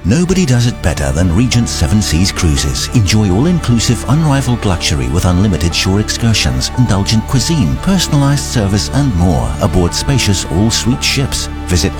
Nobody does it better than Regent Seven Seas Cruises. Enjoy all-inclusive, unrivaled luxury with unlimited shore excursions, indulgent cuisine, personalized service and more aboard spacious all-suite ships. Visit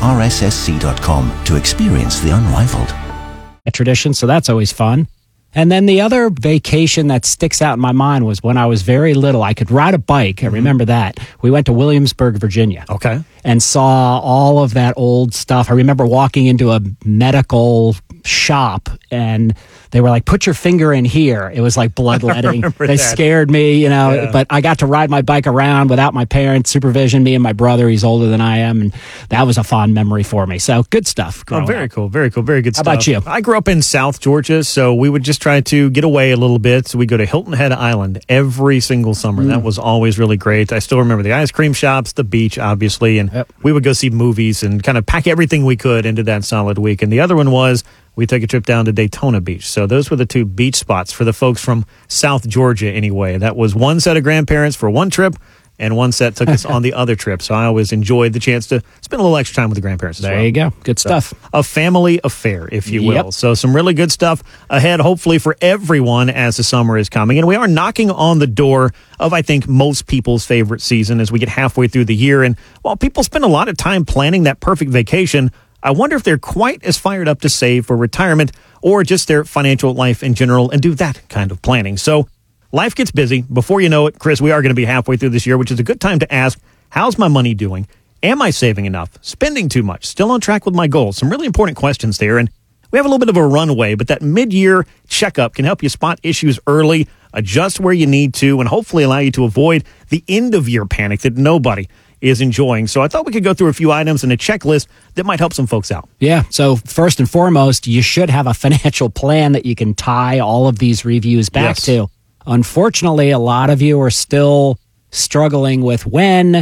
rssc.com to experience the unrivaled. A tradition, so that's always fun. And then the other vacation that sticks out in my mind was when I was very little. I could ride a bike. I remember that. We went to Williamsburg, Virginia. Okay. And saw all of that old stuff. I remember walking into a medical shop and they were like, put your finger in here. It was like bloodletting. They scared me, but I got to ride my bike around without my parents' supervision, me and my brother. He's older than I am. And that was a fond memory for me. So good stuff. Very cool. Very cool. Very good stuff. How about you? I grew up in South Georgia, so we would just try to get away a little bit. So we go to Hilton Head Island every single summer. That was always really great. I still remember the ice cream shops, the beach, obviously, and we would go see movies and kind of pack everything we could into that solid week. And the other one was we took a trip down to Daytona Beach. So those were the two beach spots for the folks from South Georgia anyway. That was one set of grandparents for one trip, and one set took us on the other trip. So I always enjoyed the chance to spend a little extra time with the grandparents as well. There you go. Good stuff. A family affair, if you will. So some really good stuff ahead, hopefully, for everyone as the summer is coming. And we are knocking on the door of, I think, most people's favorite season as we get halfway through the year. And while people spend a lot of time planning that perfect vacation, I wonder if they're quite as fired up to save for retirement or just their financial life in general and do that kind of planning. So life gets busy. Before you know it, Chris, we are going to be halfway through this year, which is a good time to ask, how's my money doing? Am I saving enough? Spending too much? Still on track with my goals? Some really important questions there. And we have a little bit of a runway, but that mid-year checkup can help you spot issues early, adjust where you need to, and hopefully allow you to avoid the end-of-year panic that nobody is enjoying. So I thought we could go through a few items and a checklist that might help some folks out. Yeah. So first and foremost, you should have a financial plan that you can tie all of these reviews back to. Unfortunately, a lot of you are still struggling with when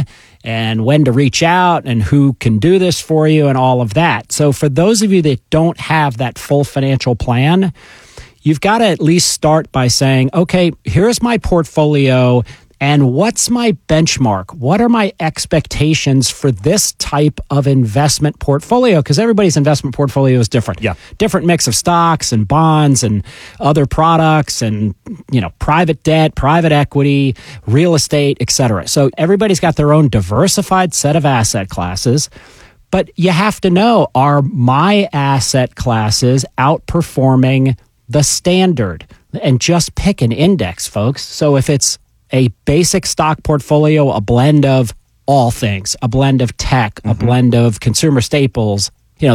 to reach out and who can do this for you and all of that. So for those of you that don't have that full financial plan, you've got to at least start by saying, okay, here's my portfolio. And what's my benchmark? What are my expectations for this type of investment portfolio? Because everybody's investment portfolio is different. Yeah. Different mix of stocks and bonds and other products and, private debt, private equity, real estate, etc. So everybody's got their own diversified set of asset classes. But you have to know, are my asset classes outperforming the standard? And just pick an index, folks. So if it's a basic stock portfolio, a blend of all things, a blend of tech, a blend of consumer staples,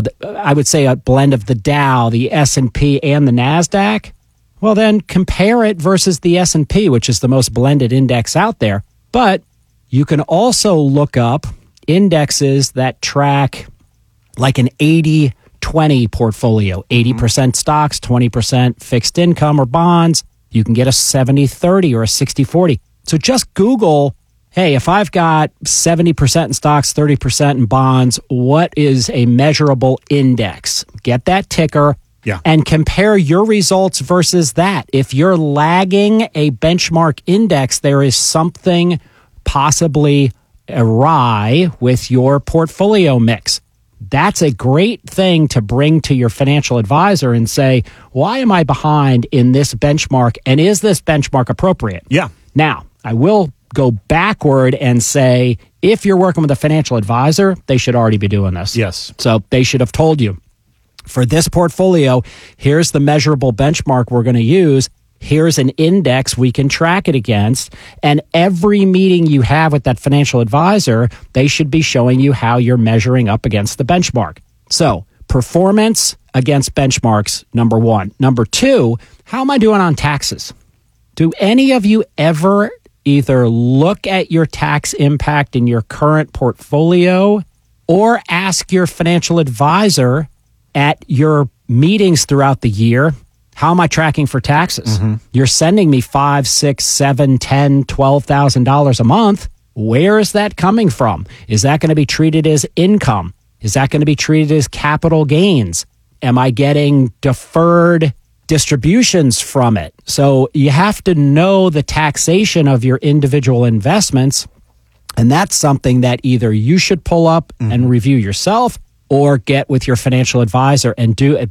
I would say a blend of the Dow, the S&P, and the NASDAQ, well, then compare it versus the S&P, which is the most blended index out there. But you can also look up indexes that track like an 80-20 portfolio, 80% stocks, 20% fixed income or bonds. You can get a 70-30 or a 60-40. So just Google, hey, if I've got 70% in stocks, 30% in bonds, what is a measurable index? Get that ticker and compare your results versus that. If you're lagging a benchmark index, there is something possibly awry with your portfolio mix. That's a great thing to bring to your financial advisor and say, why am I behind in this benchmark? And is this benchmark appropriate? Yeah. Now, I will go backward and say, if you're working with a financial advisor, they should already be doing this. Yes. So they should have told you, for this portfolio, here's the measurable benchmark we're going to use. Here's an index we can track it against. And every meeting you have with that financial advisor, they should be showing you how you're measuring up against the benchmark. So performance against benchmarks, number one. Number two, how am I doing on taxes? Do any of you ever either look at your tax impact in your current portfolio or ask your financial advisor at your meetings throughout the year, how am I tracking for taxes? You're sending me $5,000, $6,000, $7,000, $10,000, $12,000 a month. Where is that coming from? Is that going to be treated as income? Is that going to be treated as capital gains? Am I getting deferred distributions from it? So you have to know the taxation of your individual investments. And that's something that either you should pull up and review yourself or get with your financial advisor and do